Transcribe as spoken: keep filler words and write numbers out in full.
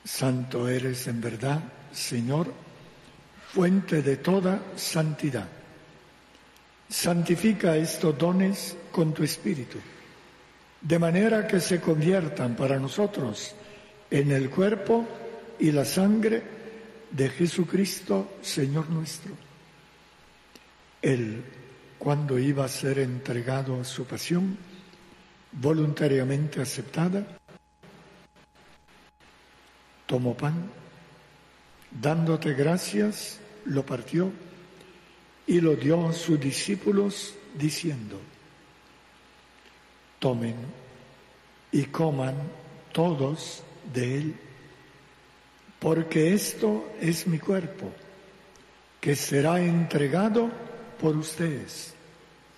Santo eres en verdad, Señor, fuente de toda santidad. Santifica estos dones con tu Espíritu, de manera que se conviertan para nosotros en el cuerpo y la sangre de Jesucristo, Señor nuestro. Él, cuando iba a ser entregado a su pasión, voluntariamente aceptada, tomó pan, dándote gracias, lo partió y lo dio a sus discípulos, diciendo: tomen y coman todos de él, porque esto es mi cuerpo, que será entregado por ustedes.